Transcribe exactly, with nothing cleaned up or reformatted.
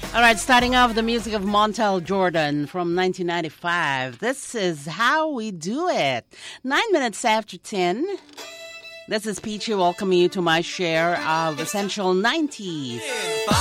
All right, starting off the music of Montel Jordan from nineteen ninety-five. This is How We Do It. Nine minutes after ten. This is Peachy welcoming you to my share of Essential nineties.